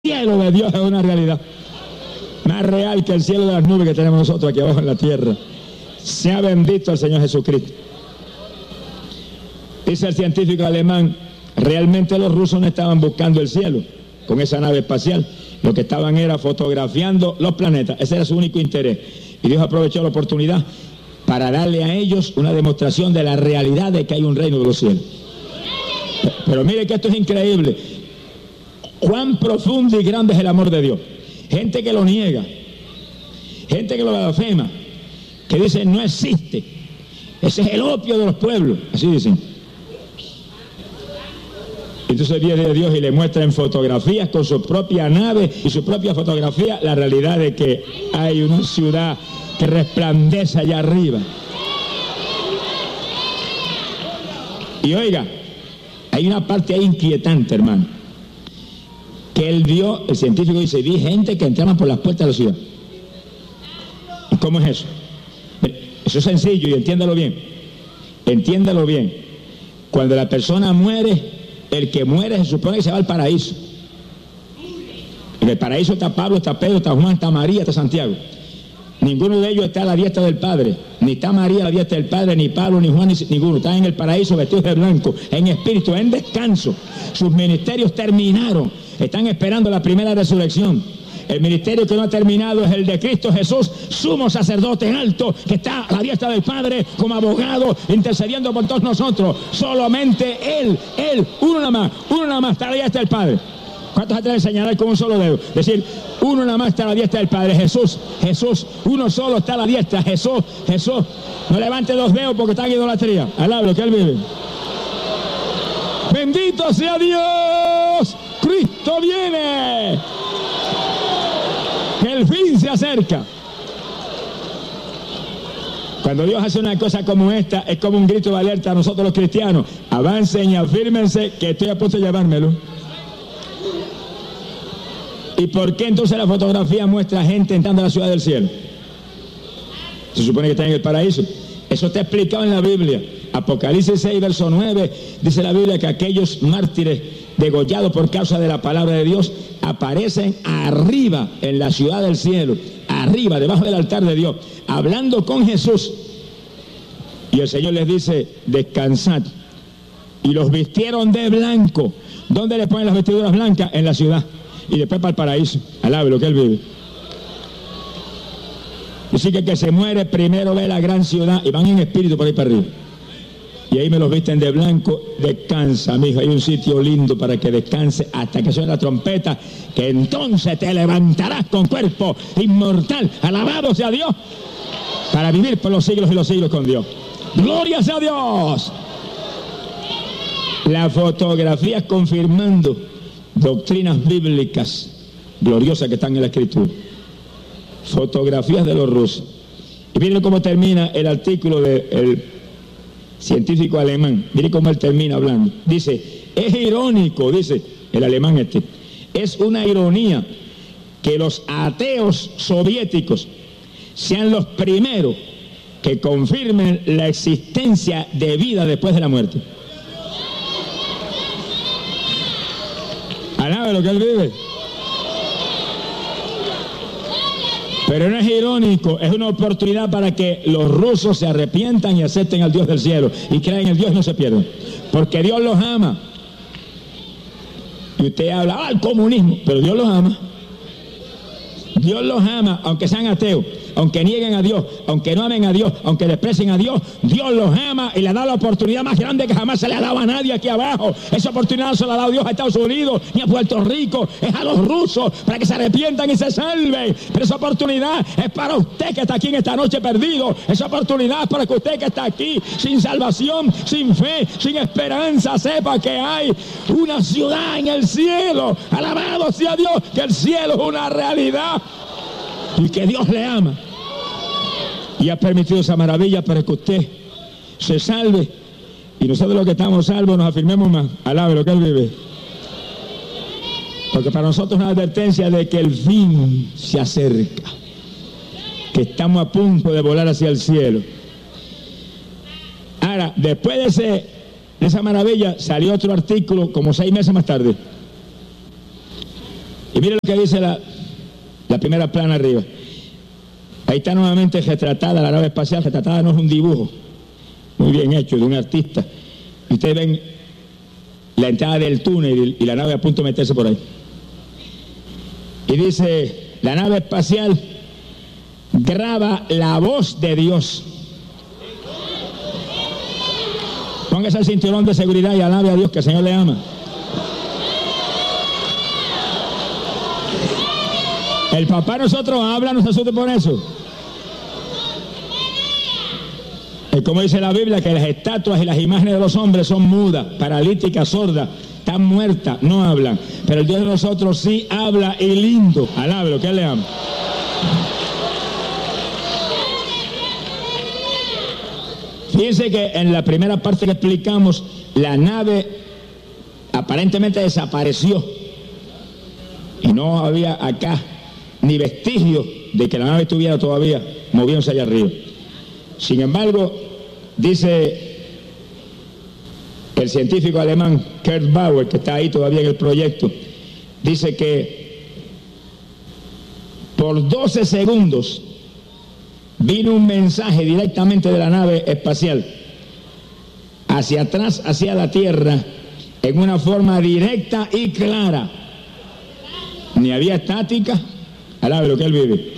cielo de Dios es una realidad más real que el cielo de las nubes que tenemos nosotros aquí abajo en la tierra. Sea bendito el Señor Jesucristo. Dice el científico alemán, realmente los rusos no estaban buscando el cielo con esa nave espacial, lo que estaban era fotografiando los planetas, ese era su único interés, y Dios aprovechó la oportunidad para darle a ellos una demostración de la realidad de que hay un reino de los cielos. Pero mire que esto es increíble, cuán profundo y grande es el amor de Dios. Gente que lo niega, gente que lo blasfema, que dice no existe, ese es el opio de los pueblos, así dicen. Entonces viene Dios y le muestra en fotografías con su propia nave y su propia fotografía la realidad de que hay una ciudad que resplandece allá arriba. Y oiga, hay una parte ahí inquietante, hermano, que él vio, el científico dice, vi gente que entraban por las puertas de la ciudad. ¿Y cómo es eso? Eso es sencillo y entiéndalo bien. Entiéndalo bien. Cuando la persona muere, el que muere se supone que se va al paraíso. En el paraíso está Pablo, está Pedro, está Juan, está María, está Santiago. Ninguno de ellos está a la diestra del Padre. Ni está María a la diestra del Padre, ni Pablo, ni Juan, ni ninguno. Están en el paraíso vestidos de blanco, en espíritu, en descanso. Sus ministerios terminaron. Están esperando la primera resurrección. El ministerio que no ha terminado es el de Cristo Jesús, sumo sacerdote alto, que está a la diestra del Padre como abogado, intercediendo por todos nosotros. Solamente Él, uno nada más está a la diestra del Padre. ¿Cuántos atreven a señalar con un solo dedo? Decir, uno nada más está a la diestra del Padre, Jesús, uno solo está a la diestra, Jesús. No levante los dedos porque está en idolatría. Alablo, que Él vive. Bendito sea Dios, Cristo viene. Que el fin se acerca. Cuando Dios hace una cosa como esta, es como un grito de alerta a nosotros los cristianos. Avancen y afírmense que estoy a punto de llevármelo. ¿Y por qué entonces la fotografía muestra gente entrando a la ciudad del cielo? Se supone que está en el paraíso. Eso está explicado en la Biblia. Apocalipsis 6, verso 9, dice la Biblia que aquellos mártires degollados por causa de la palabra de Dios aparecen arriba en la ciudad del cielo, arriba, debajo del altar de Dios, hablando con Jesús. Y el Señor les dice, descansad. Y los vistieron de blanco. ¿Dónde le ponen las vestiduras blancas? En la ciudad. Y después para el paraíso. Alabe lo que Él vive. Así que el que se muere primero ve la gran ciudad y van en espíritu por ahí para arriba. Y ahí me los visten de blanco. Descansa, mijo, hay un sitio lindo para que descanse hasta que suene la trompeta, que entonces te levantarás con cuerpo inmortal, alabado sea Dios, para vivir por los siglos y los siglos con Dios. Gloria sea Dios. La fotografía confirmando doctrinas bíblicas gloriosas que están en la Escritura. Fotografías de los rusos. Y miren cómo termina el artículo del científico alemán. Mire cómo él termina hablando. Dice, es irónico, dice el alemán este, es una ironía que los ateos soviéticos sean los primeros que confirmen la existencia de vida después de la muerte. Alabe lo que Él vive. Pero no es irónico, es una oportunidad para que los rusos se arrepientan y acepten al Dios del cielo y crean en el Dios y no se pierdan. Porque Dios los ama. Y usted habla, el comunismo, pero Dios los ama. Dios los ama, aunque sean ateos, aunque nieguen a Dios, aunque no amen a Dios, aunque desprecien a Dios, Dios los ama y le da la oportunidad más grande que jamás se le ha dado a nadie aquí abajo. Esa oportunidad no se la ha dado Dios a Estados Unidos ni a Puerto Rico, es a los rusos para que se arrepientan y se salven. Pero esa oportunidad es para usted que está aquí en esta noche perdido. Esa oportunidad es para que usted que está aquí sin salvación, sin fe, sin esperanza, sepa que hay una ciudad en el cielo. Alabado sea Dios, que el cielo es una realidad y que Dios le ama y ha permitido esa maravilla para que usted se salve y nosotros los que estamos salvos nos afirmemos más. Alabe lo que Él vive, porque para nosotros es una advertencia de que el fin se acerca, que estamos a punto de volar hacia el cielo. Ahora, después de esa maravilla salió otro artículo como 6 meses más tarde. Y Y mire lo que dice la primera plana arriba. Ahí está nuevamente retratada la nave espacial. Retratada no es un dibujo muy bien hecho de un artista. Y ustedes ven la entrada del túnel y la nave a punto de meterse por ahí. Y dice, la nave espacial graba la voz de Dios. Póngase el cinturón de seguridad y alabe a Dios, que el Señor le ama. El papá de nosotros habla, no se asuste por eso. Es como dice la Biblia, que las estatuas y las imágenes de los hombres son mudas, paralíticas, sordas, están muertas, no hablan. Pero el Dios de nosotros sí habla y lindo. Alábelo, que Él le ama. Fíjense que en la primera parte que explicamos, la nave aparentemente desapareció. Y no había acá ni vestigio de que la nave estuviera todavía moviéndose allá arriba. Sin embargo, dice el científico alemán Kurt Bauer, que está ahí todavía en el proyecto, dice que por 12 segundos vino un mensaje directamente de la nave espacial hacia atrás, hacia la Tierra, en una forma directa y clara. Ni había estática, alabe lo que él vive.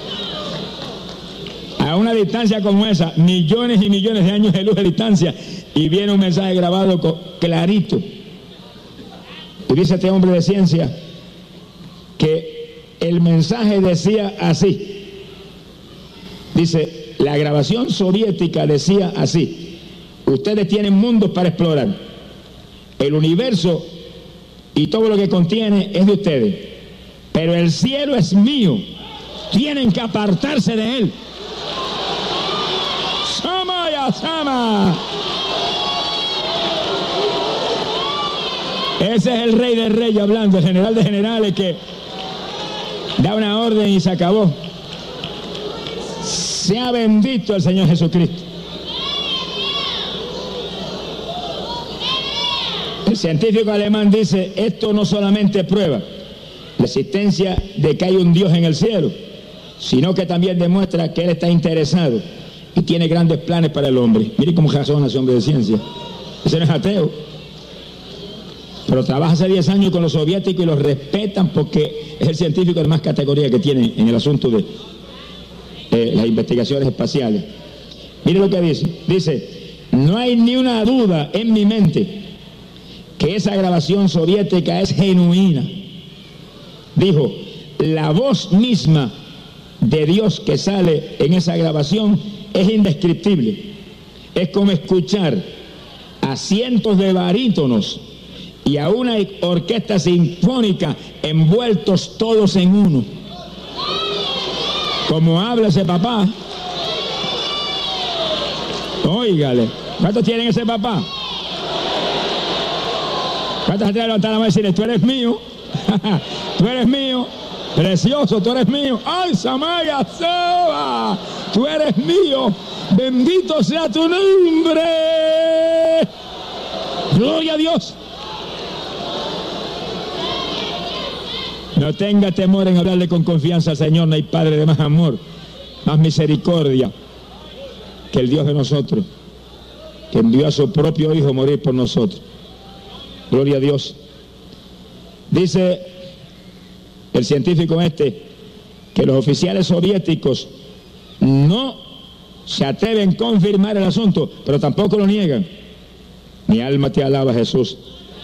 A una distancia como esa, millones y millones de años de luz de distancia, y viene un mensaje grabado clarito. Y dice este hombre de ciencia que el mensaje decía así. Dice, la grabación soviética decía así: ustedes tienen mundos para explorar. El universo y todo lo que contiene es de ustedes. Pero el cielo es mío. Tienen que apartarse de él. Samaya Sama. Ese es el rey de reyes hablando, el general de generales que da una orden y se acabó. Sea bendito el Señor Jesucristo. El científico alemán dice, esto no solamente prueba la existencia de que hay un Dios en el cielo, sino que también demuestra que Él está interesado y tiene grandes planes para el hombre. Mire cómo razona ese hombre de ciencia. Ese no es ateo, pero trabaja hace 10 años con los soviéticos y los respetan porque es el científico de más categoría que tiene en el asunto de las investigaciones espaciales. Mire lo que dice. Dice, no hay ni una duda en mi mente que esa grabación soviética es genuina. Dijo, la voz misma de Dios que sale en esa grabación es indescriptible. Es como escuchar a cientos de barítonos y a una orquesta sinfónica envueltos todos en uno. Como habla ese papá. Óigale, ¿cuántos tienen ese papá? ¿Cuántas gente levantar la mano y decirle, tú eres mío? Tú eres mío, precioso, tú eres mío. ¡Ay, Samaya Soba! Tú eres mío, bendito sea tu nombre. Gloria a Dios. No tenga temor en hablarle con confianza al Señor. No hay Padre de más amor, más misericordia que el Dios de nosotros, que envió a su propio Hijo a morir por nosotros. Gloria a Dios. Dice el científico que los oficiales soviéticos no se atreven a confirmar el asunto, pero tampoco lo niegan. Mi alma te alaba, Jesús.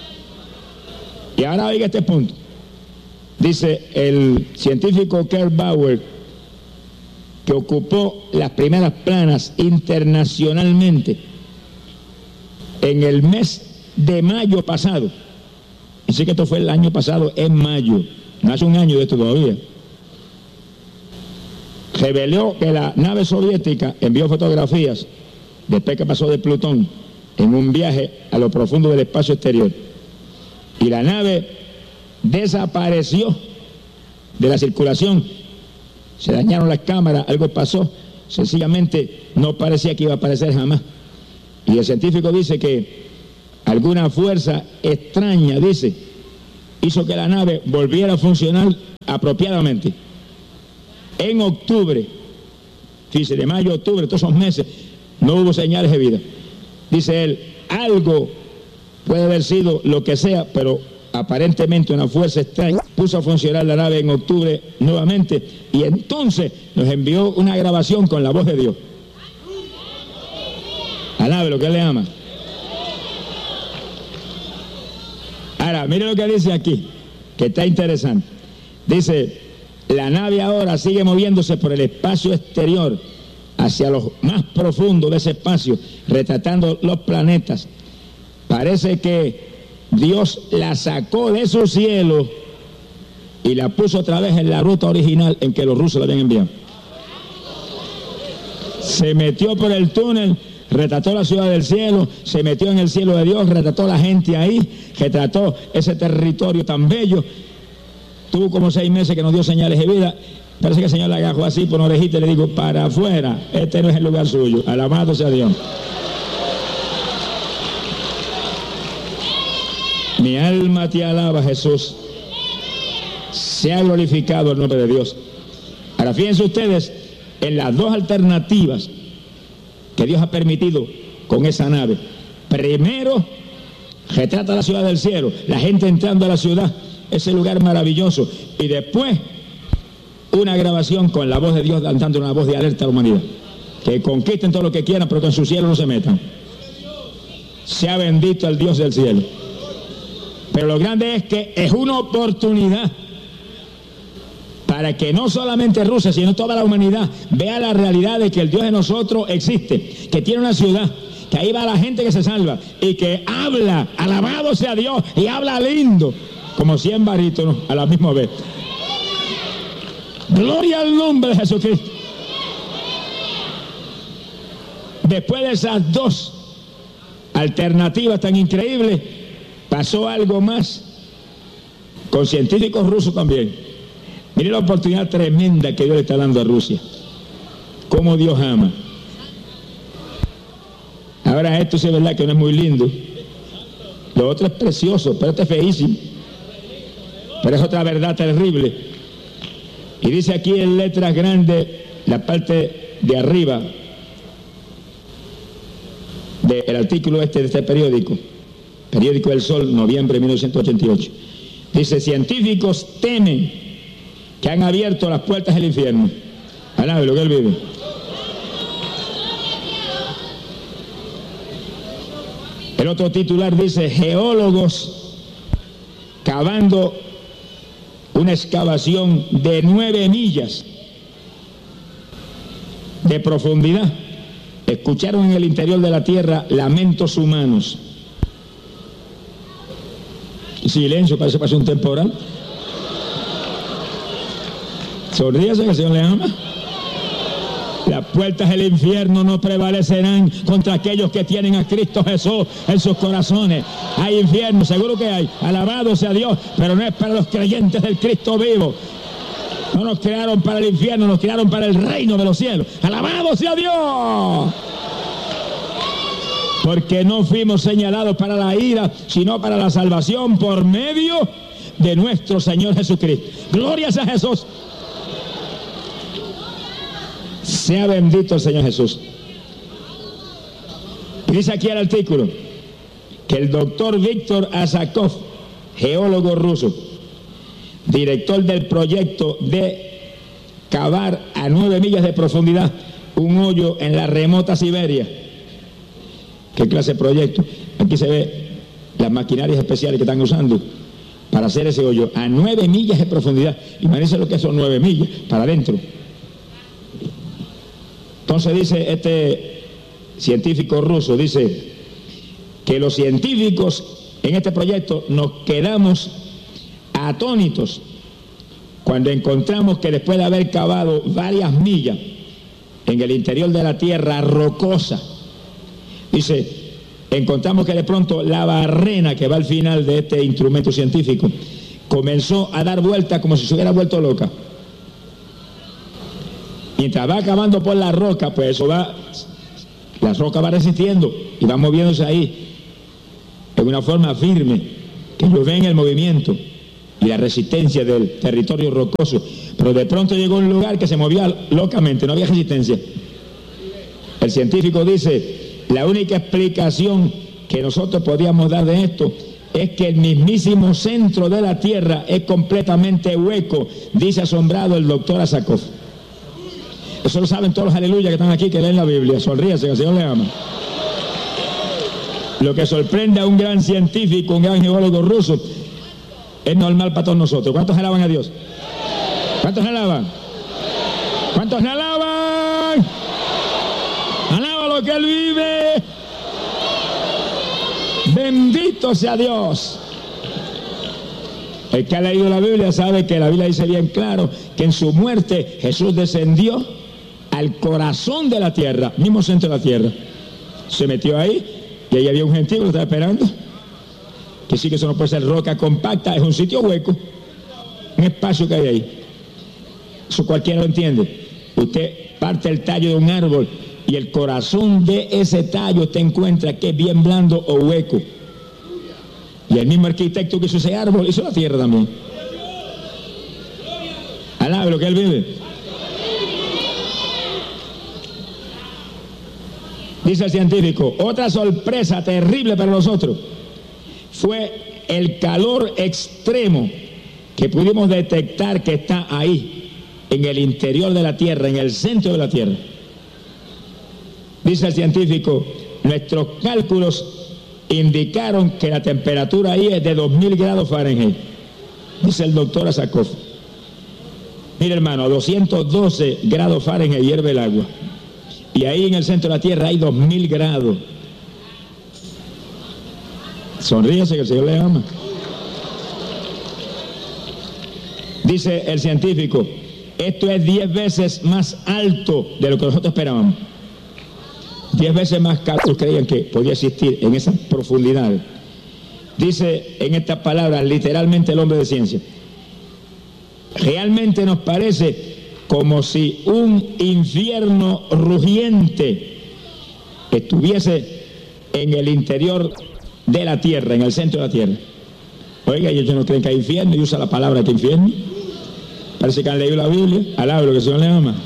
Y ahora oiga este punto. Dice el científico Kurt Bauer, que ocupó las primeras planas internacionalmente en el mes de mayo pasado. Dice que esto fue el año pasado, en mayo, no hace un año de esto todavía. Reveló que la nave soviética envió fotografías después que pasó de Plutón en un viaje a lo profundo del espacio exterior. Y la nave desapareció de la circulación. Se dañaron las cámaras, algo pasó. Sencillamente no parecía que iba a aparecer jamás. Y el científico dice que alguna fuerza extraña, dice, hizo que la nave volviera a funcionar apropiadamente. En octubre, fíjese, de mayo a octubre, todos esos meses, no hubo señales de vida. Dice él, algo puede haber sido lo que sea, pero aparentemente una fuerza extraña puso a funcionar la nave en octubre nuevamente, y entonces nos envió una grabación con la voz de Dios. Alabe lo que él le ama. Ahora, mire lo que dice aquí, que está interesante. Dice, la nave ahora sigue moviéndose por el espacio exterior hacia lo más profundo de ese espacio, retratando los planetas. Parece que Dios la sacó de su cielo y la puso otra vez en la ruta original en que los rusos la habían enviado. Se metió por el túnel, retrató la ciudad del cielo, se metió en el cielo de Dios, retrató a la gente ahí, retrató ese territorio tan bello. Tuvo como 6 meses que nos dio señales de vida. Parece que el Señor le agarró así por una orejita y le dijo, para afuera, este no es el lugar suyo. Alabado sea Dios. Mi alma te alaba, Jesús. Sea glorificado el nombre de Dios. Ahora fíjense ustedes en las dos alternativas que Dios ha permitido con esa nave. Primero, retrata la ciudad del cielo, la gente entrando a la ciudad, ese lugar maravilloso. Y después, una grabación con la voz de Dios, dando una voz de alerta a la humanidad. Que conquisten todo lo que quieran, pero que en su cielo no se metan. Sea bendito el Dios del cielo. Pero lo grande es que es una oportunidad para que no solamente Rusia, sino toda la humanidad vea la realidad de que el Dios de nosotros existe, que tiene una ciudad, que ahí va la gente que se salva y que habla, alabado sea Dios, y habla lindo, como 100 barítonos a la misma vez. Gloria al nombre de Jesucristo. Después de esas dos alternativas tan increíbles, pasó algo más con científicos rusos también. Mire la oportunidad tremenda que Dios le está dando a Rusia. Cómo Dios ama. Ahora esto sí es verdad que no es muy lindo. Lo otro es precioso, pero esto es feísimo. Pero es otra verdad terrible. Y dice aquí en letras grandes, la parte de arriba del artículo de este periódico El Sol, noviembre de 1988. Dice, científicos temen que han abierto las puertas del infierno. Alabe lo que él vive. El otro titular dice, geólogos cavando una excavación de 9 millas de profundidad. Escucharon en el interior de la tierra lamentos humanos. Silencio, parece que pasó un temporal. Sonríase que el Señor le ama. Las puertas del infierno no prevalecerán contra aquellos que tienen a Cristo Jesús en sus corazones. Hay infierno, seguro que hay. Alabado sea Dios, pero no es para los creyentes del Cristo vivo. No nos crearon para el infierno, nos crearon para el reino de los cielos. Alabado sea Dios. Porque no fuimos señalados para la ira, sino para la salvación por medio de nuestro Señor Jesucristo. Gloria a Jesús. Sea bendito el Señor Jesús. Y dice aquí el artículo que el doctor Víctor Azakov, geólogo ruso, director del proyecto de cavar a 9 millas de profundidad un hoyo en la remota Siberia. ¿Qué clase de proyecto? Aquí se ve las maquinarias especiales que están usando para hacer ese hoyo a 9 millas de profundidad. Imagínense lo que son 9 millas para adentro. Entonces dice este científico ruso, dice que los científicos en este proyecto nos quedamos atónitos cuando encontramos que después de haber cavado varias millas en el interior de la tierra rocosa, dice, encontramos que de pronto la barrena que va al final de este instrumento científico comenzó a dar vueltas como si se hubiera vuelto loca. Mientras va cavando por la roca, pues eso va, la roca va resistiendo y va moviéndose ahí en una forma firme, que ellos ven el movimiento. y la resistencia del territorio rocoso. Pero de pronto llegó un lugar que se movía locamente, no había resistencia. El científico dice, la única explicación que nosotros podíamos dar de esto es que el mismísimo centro de la Tierra es completamente hueco, dice asombrado el doctor Asakoff. Eso lo saben todos los aleluyas que están aquí, que leen la Biblia. Sonríase, que el Señor le ama. Lo que sorprende a un gran científico, un gran geólogo ruso, es normal para todos nosotros. ¿Cuántos alaban a Dios? ¿Cuántos alaban? ¿Cuántos alaban? Alaba lo que Él vive. Bendito sea Dios. El que ha leído la Biblia sabe que la Biblia dice bien claro que en su muerte Jesús descendió al corazón de la tierra, mismo centro de la tierra. Se metió ahí y ahí había un gentío que lo estaba esperando. Que sí, que eso no puede ser roca compacta, es un sitio hueco, un espacio que hay ahí. Eso cualquiera lo entiende. Usted parte el tallo de un árbol y el corazón de ese tallo usted encuentra que es bien blando o hueco. Y el mismo arquitecto que hizo ese árbol hizo la tierra también. Alabe lo que Él vive. Dice el científico, otra sorpresa terrible para nosotros fue el calor extremo que pudimos detectar que está ahí, en el interior de la Tierra, en el centro de la Tierra. Dice el científico, nuestros cálculos indicaron que la temperatura ahí es de 2000 grados Fahrenheit. Dice el doctor Asakoff. Mire hermano, a 212 grados Fahrenheit hierve el agua. Y ahí en el centro de la Tierra hay 2000 grados. Sonríese que el Señor le ama. Dice el científico, esto es 10 veces más alto de lo que nosotros esperábamos. 10 veces más que creían que podía existir en esas profundidades. Dice en estas palabras literalmente el hombre de ciencia. Realmente nos parece como si un infierno rugiente estuviese en el interior de la tierra, en el centro de la tierra. Oiga, ellos no creen que hay infierno y usa la palabra que infierno. Parece que han leído la Biblia. Alaba lo que el Señor le ama.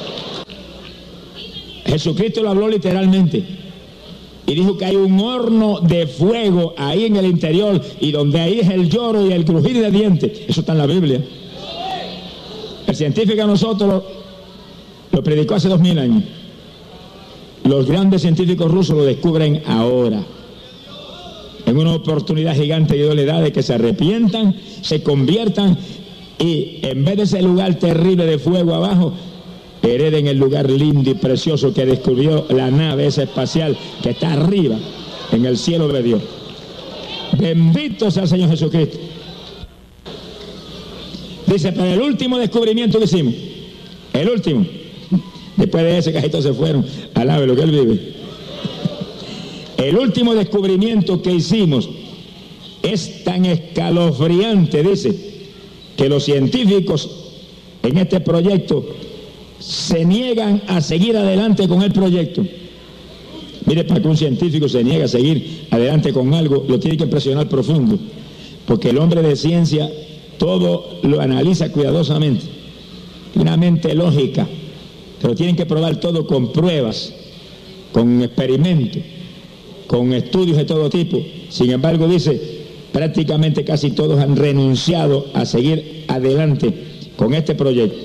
Jesucristo lo habló literalmente y dijo que hay un horno de fuego ahí en el interior y donde ahí es el lloro y el crujir de dientes. Eso está en la Biblia. El científico a nosotros lo predicó hace 2000 años. Los grandes científicos rusos lo descubren ahora, en una oportunidad gigante y doble edad de que se arrepientan, se conviertan y en vez de ese lugar terrible de fuego abajo, hereden el lugar lindo y precioso que descubrió la nave esa espacial que está arriba en el cielo de Dios. Bendito sea el Señor Jesucristo. Dice, pero el último descubrimiento que hicimos, el último, después de ese casi todos se fueron, alabe lo que Él vive. El último descubrimiento que hicimos es tan escalofriante, dice, que los científicos en este proyecto se niegan a seguir adelante con el proyecto. Mire, para que un científico se niegue a seguir adelante con algo, lo tiene que presionar profundo, porque el hombre de ciencia todo lo analiza cuidadosamente, una mente lógica, pero tienen que probar todo con pruebas, con experimentos, con estudios de todo tipo. Sin embargo, dice, prácticamente casi todos han renunciado a seguir adelante con este proyecto.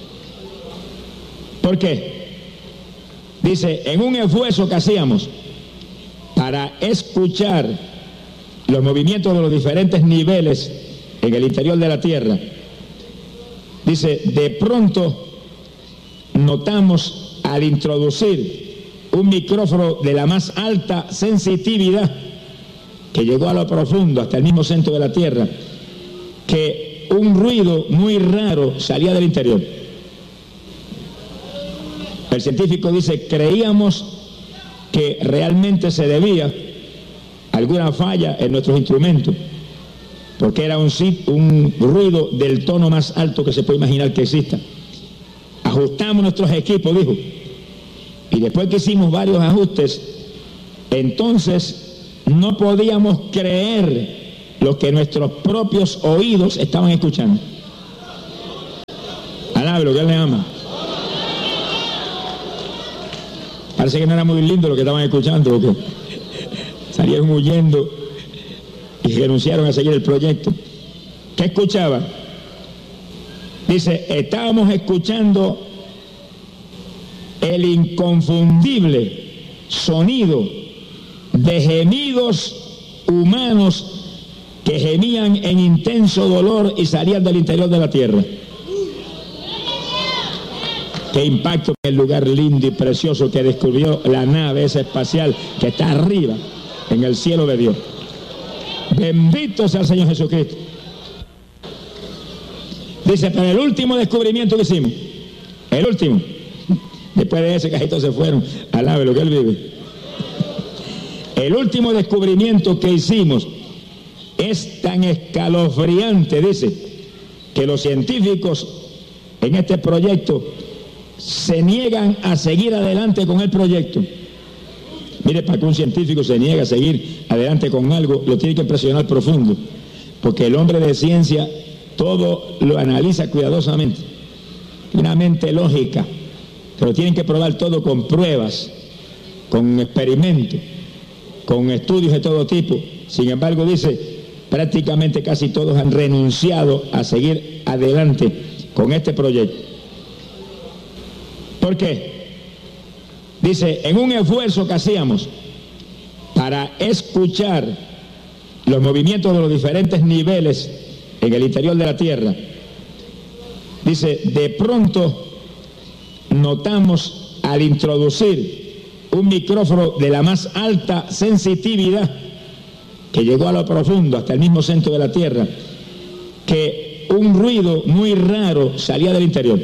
¿Por qué? Dice, en un esfuerzo que hacíamos para escuchar los movimientos de los diferentes niveles en el interior de la Tierra, dice, de pronto notamos al introducir un micrófono de la más alta sensitividad que llegó a lo profundo, hasta el mismo centro de la Tierra, que un ruido muy raro salía del interior. El científico dice, creíamos que realmente se debía a alguna falla en nuestros instrumentos, porque era un ruido del tono más alto que se puede imaginar que exista. Ajustamos nuestros equipos, dijo, y después que hicimos varios ajustes, entonces no podíamos creer lo que nuestros propios oídos estaban escuchando. Alábelo, que Él le ama. Parece que no era muy lindo lo que estaban escuchando, porque salieron huyendo y renunciaron a seguir el proyecto. ¿Qué escuchaban? Dice, estábamos escuchando el inconfundible sonido de gemidos humanos que gemían en intenso dolor y salían del interior de la tierra. Qué impacto en el lugar lindo y precioso que descubrió la nave esa espacial que está arriba en el cielo de Dios. Bendito sea el Señor Jesucristo. Dice, pero el último descubrimiento que hicimos, el último, después de ese cajito se fueron, alábelo que Él vive. El último descubrimiento que hicimos es tan escalofriante, dice, que los científicos en este proyecto se niegan a seguir adelante con el proyecto. Mire, para que un científico se niegue a seguir adelante con algo, lo tiene que presionar profundo, porque el hombre de ciencia todo lo analiza cuidadosamente, una mente lógica, pero tienen que probar todo con pruebas, con experimentos, con estudios de todo tipo. Sin embargo, dice, prácticamente casi todos han renunciado a seguir adelante con este proyecto. ¿Por qué? Dice, en un esfuerzo que hacíamos para escuchar los movimientos de los diferentes niveles en el interior de la Tierra, dice, de pronto notamos al introducir un micrófono de la más alta sensitividad que llegó a lo profundo, hasta el mismo centro de la Tierra, que un ruido muy raro salía del interior.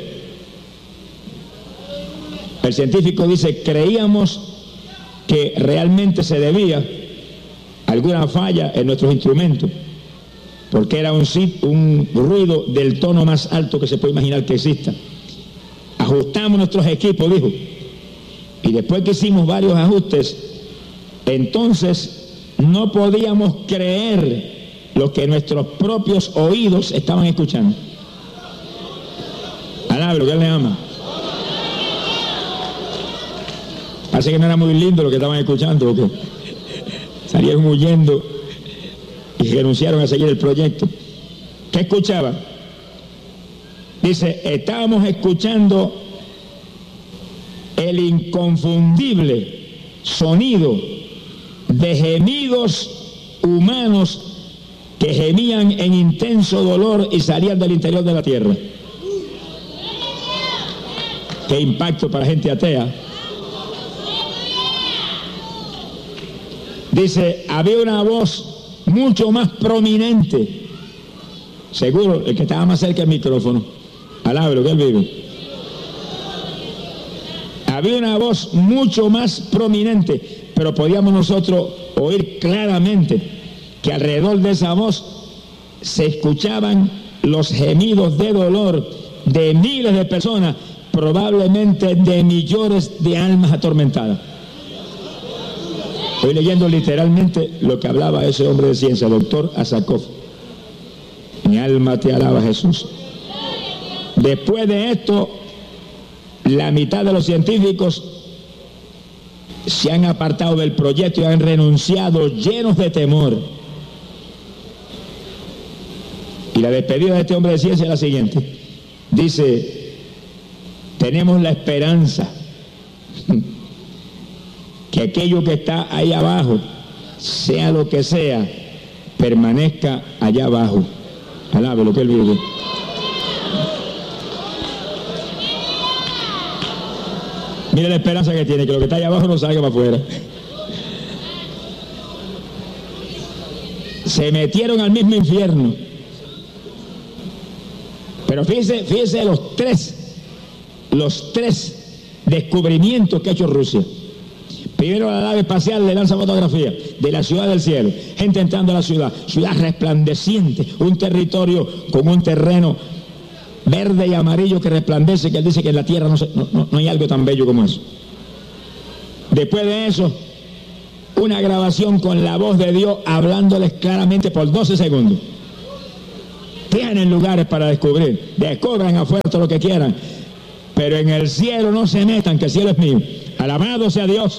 El científico dice, creíamos que realmente se debía a alguna falla en nuestros instrumentos, porque era un ruido del tono más alto que se puede imaginar que exista. Ajustamos nuestros equipos, dijo, y después que hicimos varios ajustes, entonces no podíamos creer lo que nuestros propios oídos estaban escuchando. Alábelo, que Él le ama. Parece que no era muy lindo lo que estaban escuchando, porque salieron huyendo y renunciaron a seguir el proyecto. ¿Qué escuchaban? Dice, estábamos escuchando el inconfundible sonido de gemidos humanos que gemían en intenso dolor y salían del interior de la tierra. Qué impacto para gente atea. Dice, había una voz mucho más prominente. Seguro, el que estaba más cerca del micrófono. Alábelo, que Él vive. Había una voz mucho más prominente, pero podíamos nosotros oír claramente que alrededor de esa voz se escuchaban los gemidos de dolor de miles de personas, probablemente de millones de almas atormentadas. Estoy leyendo literalmente lo que hablaba ese hombre de ciencia, doctor Asakov. Mi alma te alaba, Jesús. Después de esto, la mitad de los científicos se han apartado del proyecto y han renunciado llenos de temor. Y la despedida de este hombre de ciencia es la siguiente. Dice, tenemos la esperanza que aquello que está ahí abajo, sea lo que sea, permanezca allá abajo. Alábelo, lo que Él vive. Mira la esperanza que tiene, que lo que está allá abajo no salga para afuera. Se metieron al mismo infierno. Pero fíjese los tres descubrimientos que ha hecho Rusia. Primero, la nave espacial le lanza fotografía de la ciudad del cielo, gente entrando a la ciudad resplandeciente, un territorio con un terreno verde y amarillo que resplandece, que él dice que en la tierra no hay algo tan bello como eso. Después de eso, una grabación con la voz de Dios hablándoles claramente por 12 segundos. Tienen lugares para descubrir, descubran afuera todo lo que quieran, pero en el cielo no se metan, que el cielo es mío. Alabado sea Dios.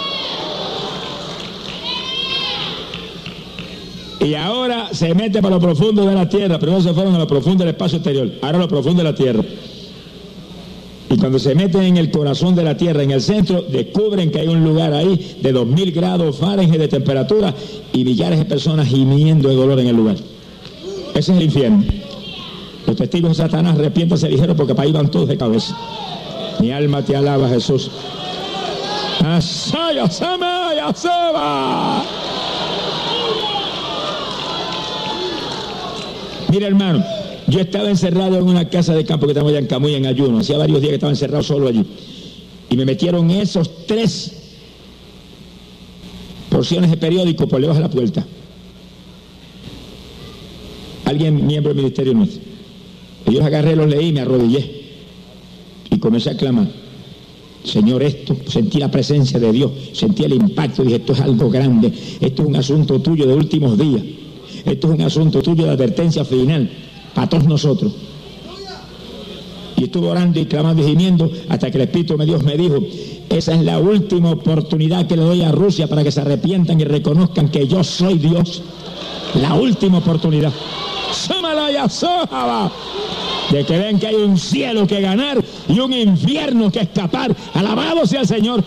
Y ahora se mete para lo profundo de la tierra. Primero se fueron a lo profundo del espacio exterior, ahora a lo profundo de la tierra. Y cuando se meten en el corazón de la tierra, en el centro, descubren que hay un lugar ahí de 2000 grados Fahrenheit de temperatura y millares de personas gimiendo de dolor en el lugar. Ese es el infierno. Los testigos de Satanás, arrepiéntanse ligero porque para ahí van todos de cabeza. Mi alma te alaba, Jesús. Asaya, samaya, saba. Mira, hermano, yo estaba encerrado en una casa de campo que estamos allá en Camuy, en ayuno. Hacía varios días que estaba encerrado solo allí. Y me metieron esos 3 porciones de periódico por debajo de la puerta. Alguien, miembro del ministerio nuestro. Y yo los agarré, los leí, me arrodillé. Y comencé a clamar. Señor, esto, sentí la presencia de Dios, sentí el impacto, dije, esto es algo grande, esto es un asunto tuyo de últimos días. Esto es un asunto tuyo de advertencia final para todos nosotros. Y estuve orando y clamando y gimiendo hasta que el Espíritu de Dios me dijo, esa es la última oportunidad que le doy a Rusia para que se arrepientan y reconozcan que yo soy Dios. La última oportunidad. De que ven que hay un cielo que ganar y un infierno que escapar. Alabado sea el Señor.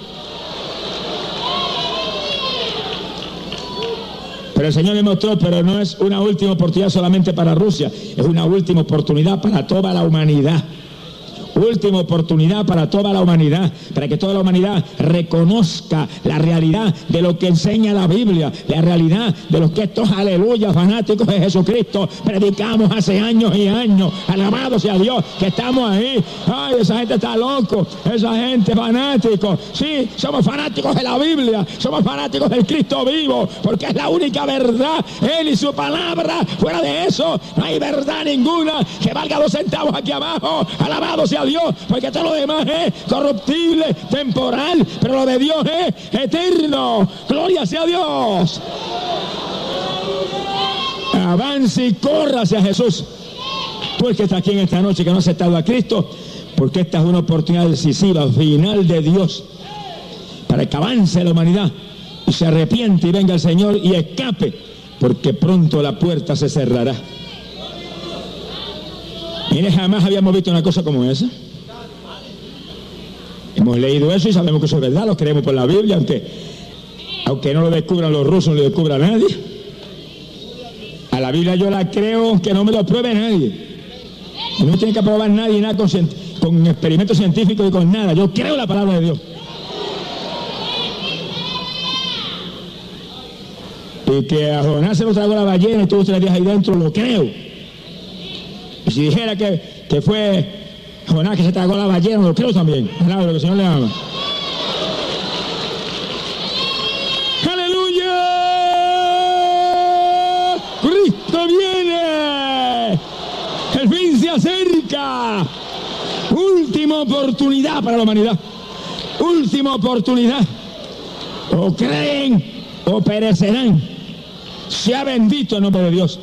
Pero el Señor me mostró, pero no es una última oportunidad solamente para Rusia, es una última oportunidad para toda la humanidad. Última oportunidad para toda la humanidad, para que toda la humanidad reconozca la realidad de lo que enseña la Biblia, la realidad de lo que estos aleluya fanáticos de Jesucristo predicamos hace años y años. Alabado sea Dios, que estamos ahí. Ay, esa gente está loco, esa gente fanático. Sí, somos fanáticos de la Biblia, somos fanáticos del Cristo vivo, porque es la única verdad, Él y su palabra. Fuera de eso, no hay verdad ninguna que valga 2 centavos aquí abajo. Alabado sea Dios, porque todo lo demás es corruptible, temporal, pero lo de Dios es eterno. Gloria sea Dios. Avance y corra hacia Jesús. Tú el que está aquí en esta noche que no ha aceptado a Cristo, porque esta es una oportunidad decisiva, final de Dios, para que avance la humanidad y se arrepiente y venga el Señor y escape, porque pronto la puerta se cerrará. Mire, jamás habíamos visto una cosa como esa. Hemos leído eso y sabemos que eso es verdad, lo creemos por la Biblia, aunque no lo descubran los rusos, no lo descubra nadie. A la Biblia yo la creo aunque no me lo pruebe nadie. No tiene que probar nadie nada con experimentos científicos y con nada. Yo creo la palabra de Dios. Y que a Jonás se lo tragó la ballena y estuvo 3 días ahí dentro, lo creo. Y si dijera que fue Jonás que se tragó la ballena, lo creo también. Claro, lo que el Señor le ama. ¡Aleluya! ¡Cristo viene! ¡El fin se acerca! Última oportunidad para la humanidad. Última oportunidad. O creen o perecerán. Sea bendito el nombre de Dios.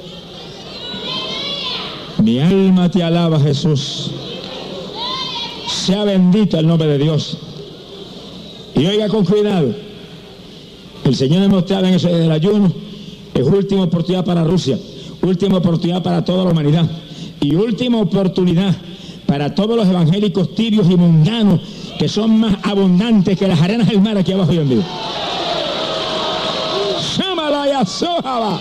Mi alma te alaba, Jesús. Sea bendito el nombre de Dios. Y oiga con cuidado. El Señor me mostraba en eso del ayuno. Es última oportunidad para Rusia. Última oportunidad para toda la humanidad. Y última oportunidad para todos los evangélicos tibios y mundanos que son más abundantes que las arenas del mar aquí abajo hoy en día. ¡Shamalaya Sohaba!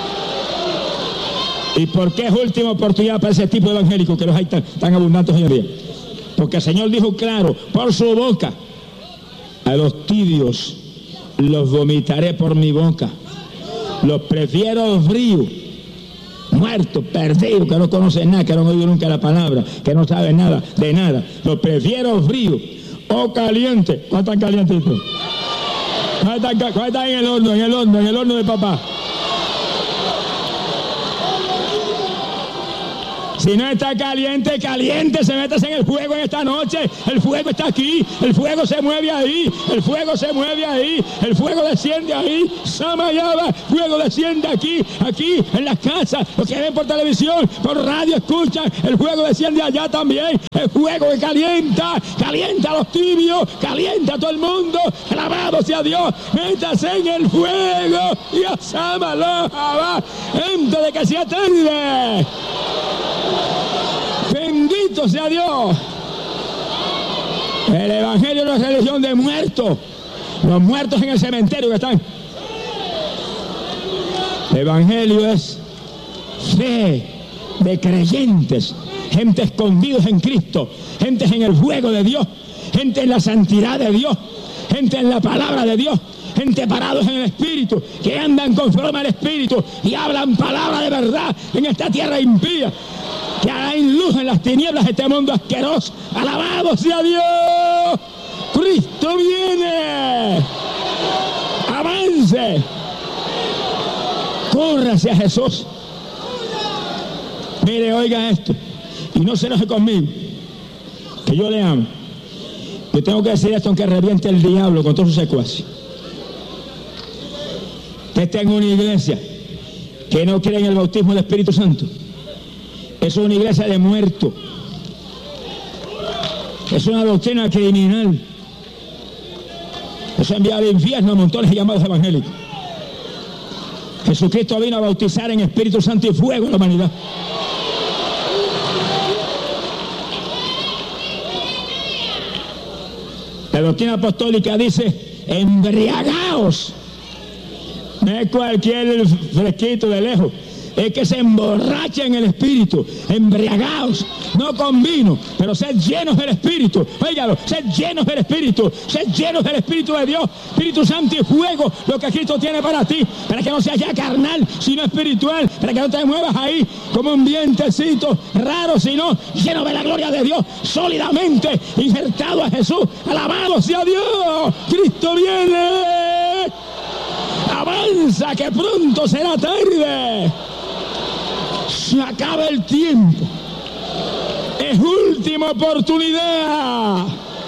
¿Y por qué es última oportunidad para ese tipo de evangélicos que los hay tan abundantes hoy en día? Porque el Señor dijo claro, por su boca, a los tibios los vomitaré por mi boca. Los prefiero fríos, muertos, perdidos, que no conocen nada, que no han oído nunca la palabra, que no saben nada de nada. Los prefiero fríos o calientes. ¿Cuántos están calientes? ¿Cuántos están en el horno de papá? Si no está caliente, caliéntese, métase en el fuego en esta noche. El fuego está aquí, el fuego se mueve ahí, el fuego se mueve ahí, el fuego desciende ahí. Samayaba, fuego desciende aquí, aquí en las casas. Los que ven por televisión, por radio, escuchan, el fuego desciende allá también. El fuego que calienta, calienta a los tibios, calienta a todo el mundo. Alabado sea Dios, métase en el fuego y a Samalaba, antes de que sea tarde. Bendito sea Dios. El evangelio no es religión de muertos. Los muertos en el cementerio que están. El evangelio es fe de creyentes, gente escondidos en Cristo, gente en el fuego de Dios, gente en la santidad de Dios, gente en la palabra de Dios, gente parados en el Espíritu, que andan conforme al Espíritu y hablan palabra de verdad en esta tierra impía, que hagan luz en las tinieblas de este mundo asqueroso. ¡Alabado sea Dios! ¡Cristo viene! ¡Avance! ¡Corra hacia Jesús! Mire, oiga esto, y no se enoje conmigo, que yo le amo. Yo tengo que decir esto aunque reviente el diablo con todos sus secuaces. Que está en una iglesia que no cree en el bautismo del Espíritu Santo. Es una iglesia de muertos. Es una doctrina criminal. Eso envía al infierno a montones de llamados evangélicos. Jesucristo vino a bautizar en Espíritu Santo y fuego en la humanidad. La doctrina apostólica dice: embriagaos. No es cualquier fresquito de lejos, es que se emborracha en el Espíritu, embriagaos, no con vino, pero sed llenos del Espíritu. Óigalo, sed llenos del Espíritu, sed llenos del Espíritu de Dios, Espíritu Santo y fuego, lo que Cristo tiene para ti, para que no seas ya carnal, sino espiritual, para que no te muevas ahí como un vientecito raro, sino lleno de la gloria de Dios, sólidamente injertado a Jesús. Alabado sea Dios, Cristo viene. Avanza, que pronto será tarde. Se acaba el tiempo. Es última oportunidad.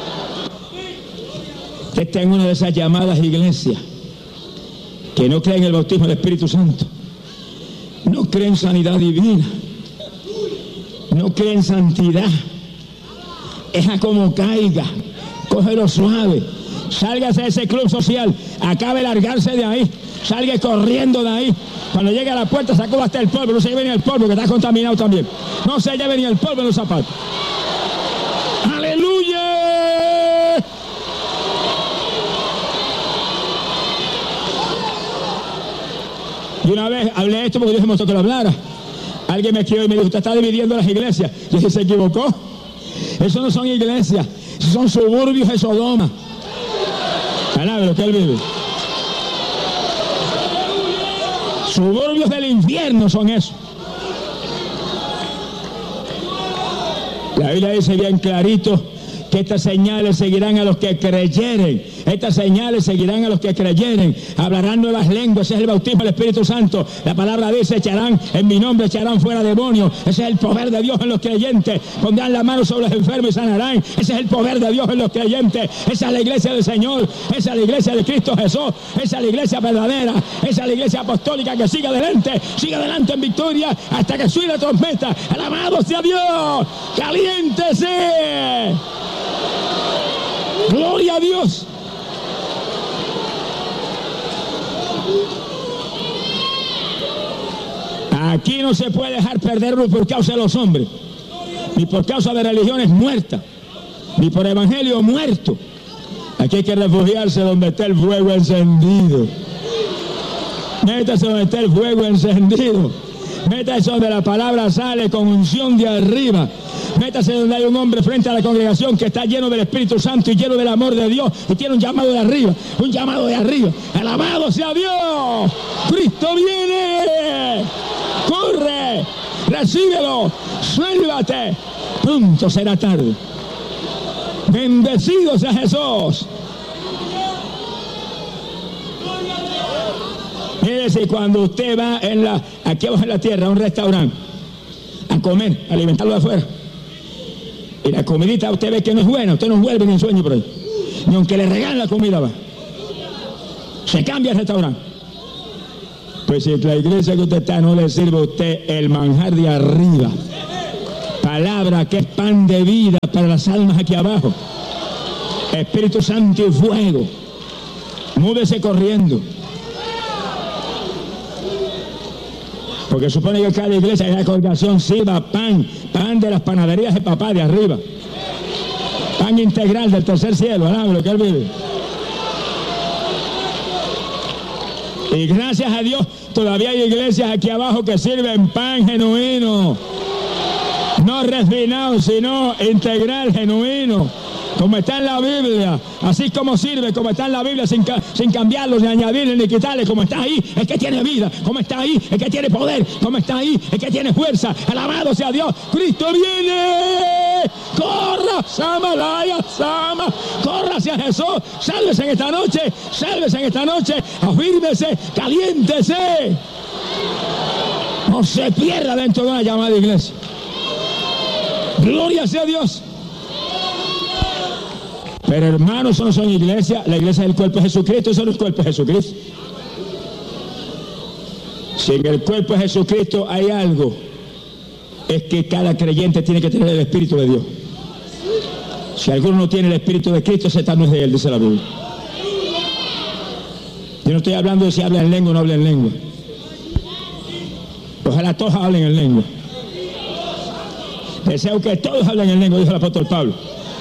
Que está en una de esas llamadas iglesias que no creen en el bautismo del Espíritu Santo, no creen en sanidad divina, no creen en santidad. Es a como caiga, cógelo suave. Sálgase de ese club social, acabe de largarse de ahí, salga corriendo de ahí. Cuando llegue a la puerta sacó hasta el polvo, no se lleve ni el polvo que está contaminado también. No se lleve ni el polvo en los zapatos. ¡Aleluya! Y una vez hablé esto porque Dios me mostró que lo hablara. Alguien me escribió y me dijo: usted está dividiendo las iglesias. Yo dije: se equivocó. Eso no son iglesias, son suburbios de Sodoma. Alabe lo que él vive. Suburbios del infierno son esos. La Biblia dice bien clarito que estas señales seguirán a los que creyeren. Estas señales seguirán a los que creyeren. Hablarán nuevas lenguas. Ese es el bautismo del Espíritu Santo. La palabra dice: echarán en mi nombre, echarán fuera demonios. Ese es el poder de Dios en los creyentes. Pondrán la mano sobre los enfermos y sanarán. Ese es el poder de Dios en los creyentes. Esa es la iglesia del Señor. Esa es la iglesia de Cristo Jesús. Esa es la iglesia verdadera. Esa es la iglesia apostólica que sigue adelante en victoria hasta que suene la trompeta. Alabado sea Dios. Caliéntese. Gloria a Dios. Aquí no se puede dejar perderlo por causa de los hombres, ni por causa de religiones muertas, ni por evangelio muerto. Aquí hay que refugiarse donde esté el fuego encendido. Métase donde esté el fuego encendido. Métase donde la palabra sale con unción de arriba. Métase donde hay un hombre frente a la congregación que está lleno del Espíritu Santo y lleno del amor de Dios y tiene un llamado de arriba, un llamado de arriba. Alabado sea Dios. Cristo viene. Corre, recíbelo, sálvate. Pronto será tarde. Bendecido sea Jesús. Mire, si cuando usted va aquí abajo en la tierra a un restaurante, a comer, a alimentarlo de afuera. Y la comidita usted ve que no es buena, usted no vuelve ni en sueño por ahí. Ni aunque le regalen la comida va. Se cambia el restaurante. Pues si la iglesia que usted está no le sirve a usted el manjar de arriba, palabra que es pan de vida para las almas aquí abajo, Espíritu Santo y fuego, múdese corriendo. Porque supone que cada iglesia, cada congregación sirva pan de las panaderías de papá de arriba, pan integral del tercer cielo, alaba lo que él vive. Y gracias a Dios todavía hay iglesias aquí abajo que sirven pan genuino, no refinado, sino integral, genuino, como está en la Biblia, así como sirve, como está en la Biblia, sin cambiarlo, ni añadirle, ni quitarle, como está ahí, es que tiene vida, como está ahí, es que tiene poder, como está ahí, es que tiene fuerza. Alabado sea Dios, Cristo viene, corra, Samalaya, Sama, corra hacia Jesús, sálvese en esta noche, afírmese, caliéntese, no se pierda dentro de una llamada iglesia. Gloria sea Dios. Pero hermanos, eso no son iglesias. La iglesia es el cuerpo de Jesucristo. Eso no es el cuerpo de Jesucristo. Si en el cuerpo de Jesucristo hay algo, es que cada creyente tiene que tener el Espíritu de Dios. Si alguno no tiene el Espíritu de Cristo, ese tal no es de él, dice la Biblia. Yo no estoy hablando de si habla en lengua o no habla en lengua. Ojalá todos hablen en lengua. Deseo que todos hablen en lengua, dijo el apóstol Pablo.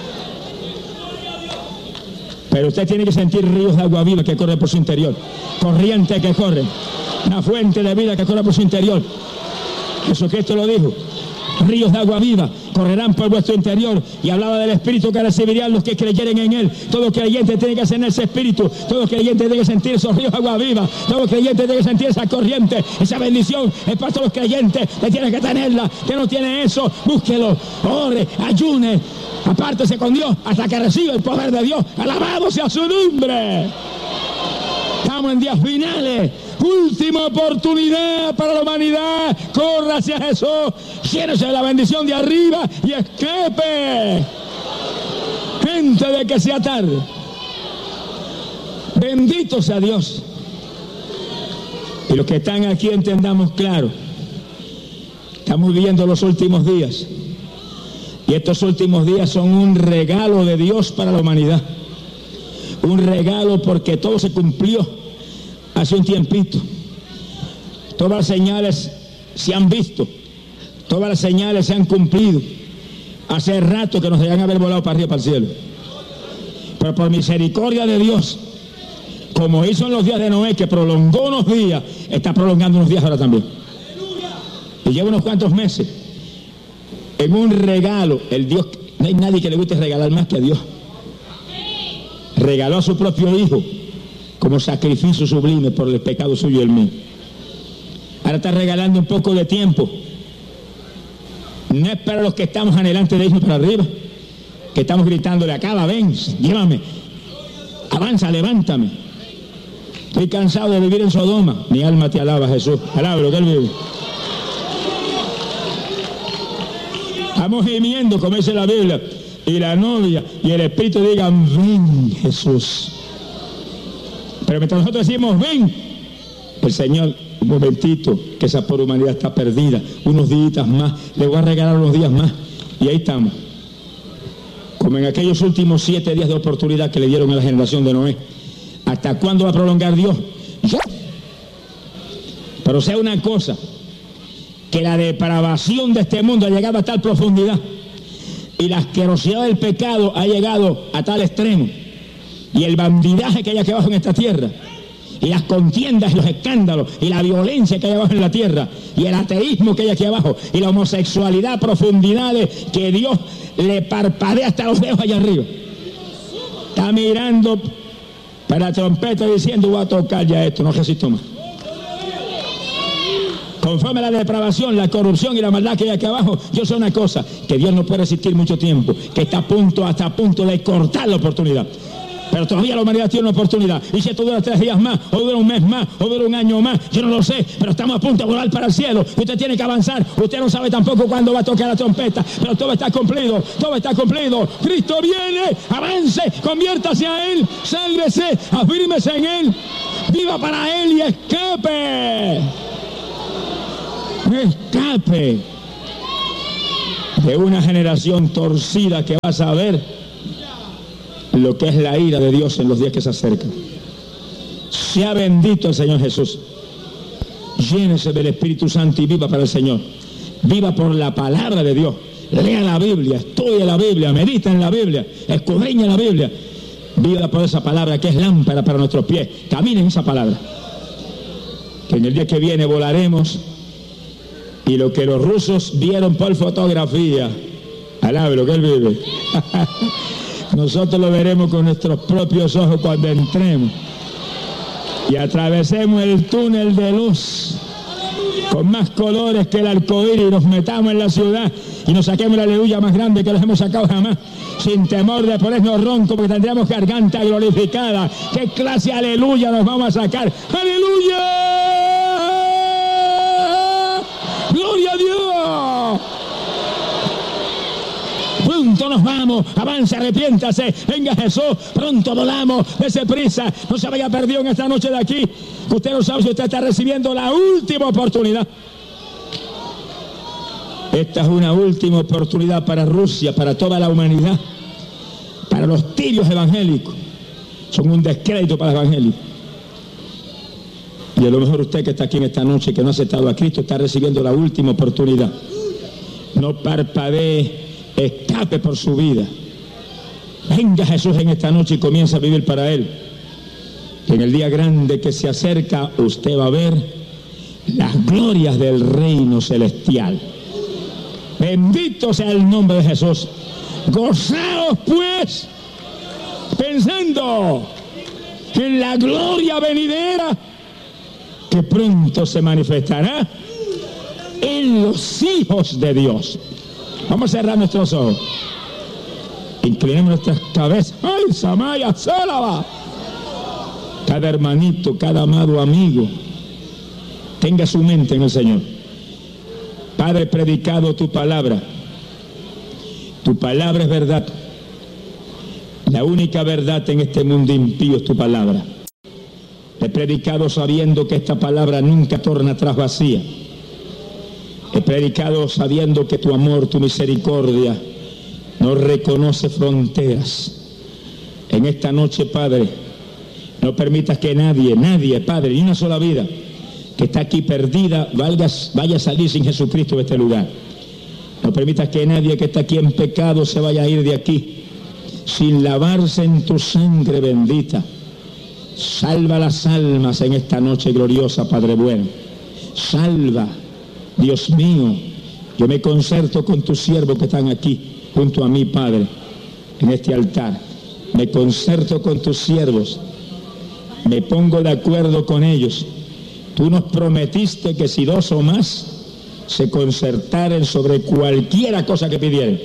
Pero usted tiene que sentir ríos de agua viva que corren por su interior, corriente que corre, una fuente de vida que corre por su interior. Jesucristo lo dijo, ríos de agua viva correrán por vuestro interior, y hablaba del Espíritu que recibirían los que creyeren en Él. Todo creyente tiene que tener ese Espíritu, todo creyente tiene que sentir esos ríos de agua viva, todo creyente tiene que sentir esa corriente, esa bendición. Es para todos los creyentes, que tiene que tenerla. Que no tiene eso, búsquelo, ore, ayune, apártese con Dios hasta que reciba el poder de Dios. Alabado sea su nombre. Estamos en días finales, última oportunidad para la humanidad. Corra hacia Jesús, llénese de la bendición de arriba y escape antes de que sea tarde. Bendito sea Dios. Y los que están aquí entendamos claro, estamos viviendo los últimos días. Y estos últimos días son un regalo de Dios para la humanidad. Un regalo porque todo se cumplió hace un tiempito. Todas las señales se han visto. Todas las señales se han cumplido. Hace rato que nos debían haber volado para arriba, para el cielo. Pero por misericordia de Dios, como hizo en los días de Noé, que prolongó unos días, está prolongando unos días ahora también. Y lleva unos cuantos meses. En un regalo, el Dios, no hay nadie que le guste regalar más que a Dios. Regaló a su propio Hijo como sacrificio sublime por el pecado suyo y el mío. Ahora está regalando un poco de tiempo. No es para los que estamos anhelantes de irnos para arriba, que estamos gritándole: acaba, ven, llévame, avanza, levántame. Estoy cansado de vivir en Sodoma. Mi alma te alaba, Jesús. Alaba lo que Él vive. Estamos gimiendo, como dice la Biblia, y la novia y el Espíritu digan: ven, Jesús. Pero mientras nosotros decimos: ven, el Señor, un momentito, que esa pobre humanidad está perdida, unos días más, le voy a regalar unos días más, y ahí estamos, como en aquellos últimos 7 días de oportunidad que le dieron a la generación de Noé. ¿Hasta cuándo va a prolongar Dios? Ya. Pero sea una cosa, que la depravación de este mundo ha llegado a tal profundidad, y la asquerosidad del pecado ha llegado a tal extremo, y el bandidaje que hay aquí abajo en esta tierra, y las contiendas y los escándalos, y la violencia que hay abajo en la tierra, y el ateísmo que hay aquí abajo, y la homosexualidad a profundidades que Dios le parpadea hasta los dedos allá arriba. Está mirando para la trompeta diciendo: voy a tocar ya esto, no resisto más. Conforme a la depravación, la corrupción y la maldad que hay aquí abajo, yo sé una cosa, que Dios no puede resistir mucho tiempo, que está hasta a punto de cortar la oportunidad. Pero todavía la humanidad tiene una oportunidad. Y si esto dura 3 días más, o dura un mes más, o dura un año más, yo no lo sé, pero estamos a punto de volar para el cielo. Usted tiene que avanzar. Usted no sabe tampoco cuándo va a tocar la trompeta, pero todo está cumplido, todo está cumplido. Cristo viene, avance, conviértase a Él, sálvese, afírmese en Él, viva para Él y escape. Escape de una generación torcida que va a saber lo que es la ira de Dios en los días que se acercan. Sea bendito el Señor Jesús. Llénese del Espíritu Santo y viva para el Señor. Viva por la palabra de Dios. Lea la Biblia, estudie la Biblia, medita en la Biblia, escudriñe la Biblia. Viva por esa palabra que es lámpara para nuestros pies. Camine en esa palabra. Que en el día que viene volaremos y lo que los rusos vieron por fotografía, alabe lo que Él vive. Nosotros lo veremos con nuestros propios ojos cuando entremos y atravesemos el túnel de luz con más colores que el arcoíris y nos metamos en la ciudad y nos saquemos la aleluya más grande que los hemos sacado jamás, sin temor de ponernos roncos porque tendríamos garganta glorificada. ¿Qué clase de aleluya nos vamos a sacar? ¡Aleluya! ¡Gloria a Dios! Pronto nos vamos, avance, arrepiéntase, venga Jesús, pronto volamos, dése prisa, no se vaya perdido en esta noche de aquí. Usted no sabe si usted está recibiendo la última oportunidad. Esta es una última oportunidad para Rusia, para toda la humanidad, para los tibios evangélicos. Son un descrédito para el evangelio. Y a lo mejor usted que está aquí en esta noche, que no ha aceptado a Cristo, está recibiendo la última oportunidad. No parpadee, escape por su vida. Venga Jesús en esta noche y comienza a vivir para Él. En el día grande que se acerca, usted va a ver las glorias del reino celestial. Bendito sea el nombre de Jesús. Gozaos pues, pensando en la gloria venidera que pronto se manifestará en los hijos de Dios. Vamos a cerrar nuestros ojos. Inclinemos nuestras cabezas. ¡Ay, Samaya, Sálava! Cada hermanito, cada amado amigo, tenga su mente en el Señor. Padre, predicado tu palabra. Tu palabra es verdad. La única verdad en este mundo impío es tu palabra. He predicado sabiendo que esta palabra nunca torna atrás vacía. He predicado sabiendo que tu amor, tu misericordia no reconoce fronteras. En esta noche, Padre, no permitas que nadie, Padre, ni una sola vida que está aquí perdida vaya a salir sin Jesucristo de este lugar. No permitas que nadie que está aquí en pecado se vaya a ir de aquí sin lavarse en tu sangre bendita. Salva las almas en esta noche gloriosa, Padre bueno. Salva, Dios mío. Yo me concerto con tus siervos que están aquí junto a mí, Padre, en este altar. Me concerto con tus siervos. Me pongo de acuerdo con ellos. Tú nos prometiste que si 2 o más se concertaren sobre cualquiera cosa que pidieran,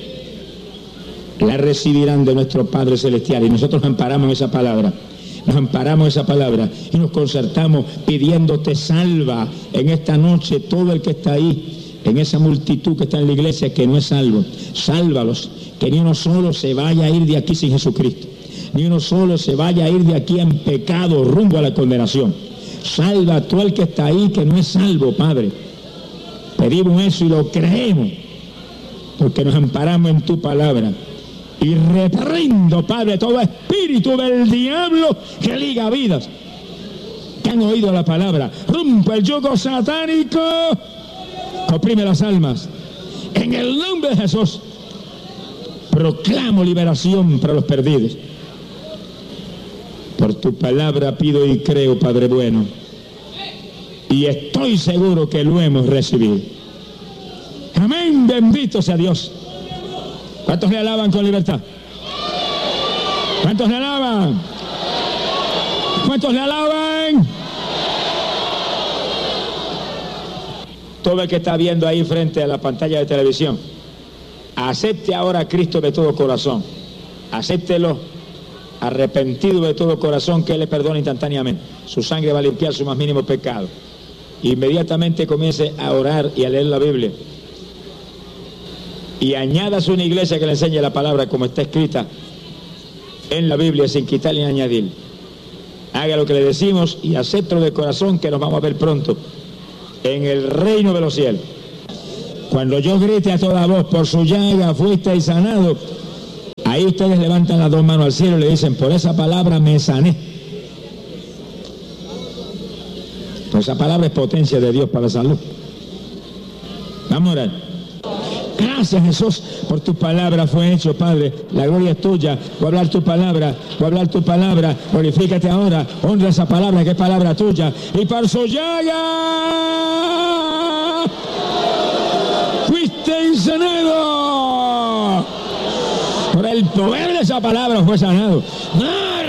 la recibirán de nuestro Padre Celestial. Y nosotros amparamos esa palabra. Nos amparamos esa palabra y nos concertamos pidiéndote salva en esta noche todo el que está ahí, en esa multitud que está en la iglesia que no es salvo. Sálvalos, que ni uno solo se vaya a ir de aquí sin Jesucristo. Ni uno solo se vaya a ir de aquí en pecado rumbo a la condenación. Salva a todo el que está ahí que no es salvo, Padre. Pedimos eso y lo creemos, porque nos amparamos en tu palabra. Y reprendo, Padre, todo espíritu del diablo que liga vidas, que han oído la palabra. Rompe el yugo satánico, oprime las almas. En el nombre de Jesús, proclamo liberación para los perdidos. Por tu palabra pido y creo, Padre bueno, y estoy seguro que lo hemos recibido. Amén, bendito sea Dios. ¿Cuántos le alaban con libertad? ¿Cuántos le alaban? ¿Cuántos le alaban? Todo el que está viendo ahí frente a la pantalla de televisión, acepte ahora a Cristo de todo corazón. Acéptelo arrepentido de todo corazón, que Él le perdona instantáneamente. Su sangre va a limpiar su más mínimo pecado. Inmediatamente comience a orar y a leer la Biblia. Y añádase una iglesia que le enseñe la palabra como está escrita en la Biblia, sin quitarle ni añadir. Haga lo que le decimos y acéptelo de corazón, que nos vamos a ver pronto en el reino de los cielos. Cuando yo grite a toda voz, por su llaga fuisteis sanado, ahí ustedes levantan las dos manos al cielo y le dicen, por esa palabra me sané. Pues esa palabra es potencia de Dios para la salud. Vamos a orar. Gracias, Jesús, por tu palabra fue hecho, Padre. La gloria es tuya. Voy a hablar tu palabra, voy a hablar tu palabra. Glorifícate ahora, honra esa palabra que es palabra tuya. Y por su llaga fuiste sanado. Por el poder de esa palabra fue sanado.